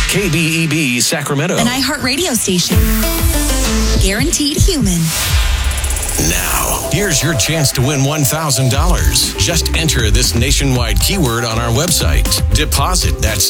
KBEB Sacramento. An iHeartRadio station. Guaranteed human. Now, here's your chance to win $1,000. Just enter this nationwide keyword on our website. Deposit, that's